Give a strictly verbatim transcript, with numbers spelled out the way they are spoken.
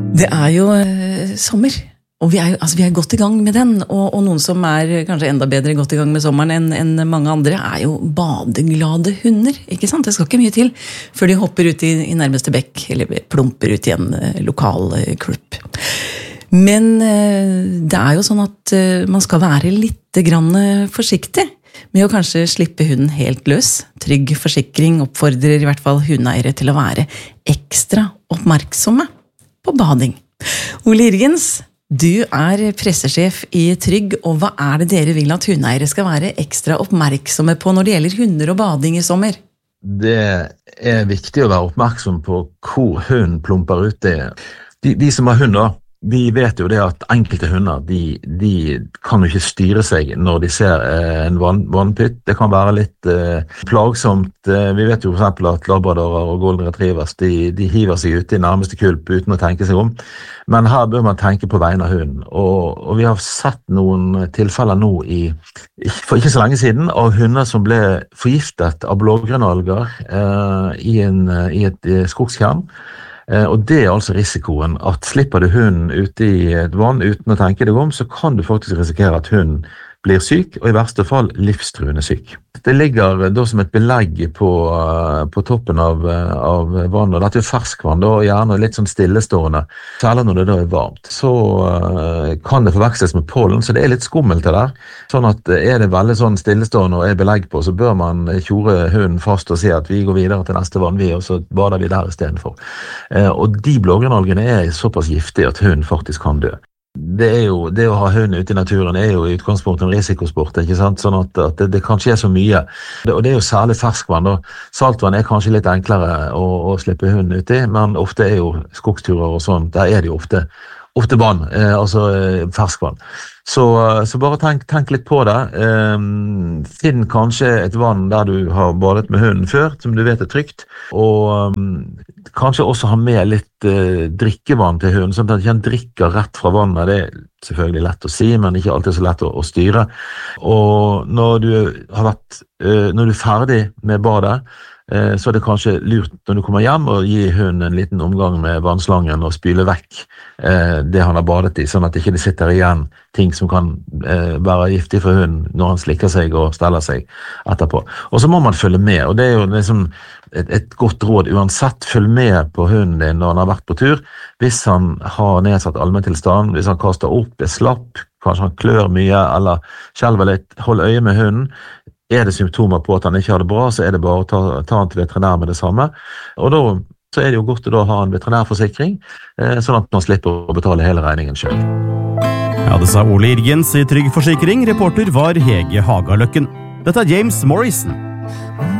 Det er jo eh, sommer, og vi er, jo, altså, vi er godt i gang med den, og, og noen som er kanskje enda bedre godt i gang med sommeren enn, enn mange andre, er jo badeglade hunder, ikke sant? Det skal ikke mye til før de hopper ut i, i nærmeste bekk, eller plumper ut i en eh, lokal eh, klubb. Men eh, det er jo sånn at eh, man skal være litt grann forsiktig med å kanskje slippe hunden helt løs. Trygg forsikring oppfordrer i hvert fall hundeeiere til å være ekstra oppmerksomme på bading. Ole Jørgens, du er pressesjef i Trygg, og hva er det dere vil at hundeeiere skal være ekstra oppmerksomme på når det gjelder hunder og bading i sommer? Det er viktig å være oppmerksom på hvor hunden plumper ut det. De, de som har hunder, de vet jo det at enkelte hunder, de, de kan jo ikke styre seg når de ser eh, en vann, vannpytt. Det kan være litt eh, plagsomt. Eh, vi vet jo for eksempel at labradorer og golden retrievers, de, de hiver seg ute i nærmeste kulp uten å tenke seg om. Men her bør man tenke på vegne av hunden. Og, og vi har sett noen tilfeller nå i, for ikke så lenge siden, av hunder som ble forgiftet av blågrønnalger eh, i, en, i et skogskjern. Og det er altså risikoen at slipper du hunden ute i et vann uten å tenke deg om, så kan du faktisk risikere at hunden blir syk, og i verste fall livstruende syk. Det ligger da som et belegg på, på toppen av, av vannet, og dette er ferskvann, da, gjerne litt sånn stillestående, særlig når det da er varmt. Så uh, kan det forveksles med pollen, så det er litt skummelt det der. Sånn at er det veldig sånn stillestående og er belegg på, så bør man tjore hunden fast og si at vi går videre til neste vann, vi, og så bader vi der i stedet for. Uh, og de blågrønnalgene er såpass giftige at hunden faktisk kan dø. Det, er jo, det å ha hund ute i naturen er jo i utgangspunktet en risikosport, ikke sant? Sånn at, at det, det kan skje så mye. Det, og det er jo særlig ferskvann. Da. Saltvann er kanskje litt enklere å, å slippe hunden ut i, men ofte er jo skogsturer og sånn, der er det jo ofte, ofte vann, eh, altså eh, ferskvann. Så, så bare tenk, tenk litt på det. Eh, finn kanskje et vann der du har badet med hunden før, som du vet er trygt, og um, kanskje også ha med litt eh, drikkevann til hunden, sånn at han ikke drikker rett fra vannet. Det er selvfølgelig lett å si, men ikke alltid så lett å, å styre. Og når du, har vært, eh, når du er ferdig med badet, eh, så er det kanskje lurt når du kommer hjem å gi hunden en liten omgang med vannslangen og spyle vekk eh, det han har badet i, sånn at det ikke sitter igjen ting som kan eh, være giftig for hunden når han slikker seg og steller seg etterpå. Og så må man følge med, og det er jo liksom et, et godt råd uansett. Følg med på hunden din når han har vært på tur. Hvis han har nedsatt allmenntilstand, hvis han kaster opp, er slapp, kanskje han klør mye eller skjelver litt, hold øye med hunden. Er det symptomer på at han ikke har det bra, så er det bare å ta, ta han til veterinær med det samme. Og da så er det jo godt å da ha en veterinærforsikring, eh, sånn at man slipper å betale hele regningen selv. Ja, det sa Ole Jørgens i Trygg Forsikring. Reporter var Hege Hagaløkken. Dette er James Morrison.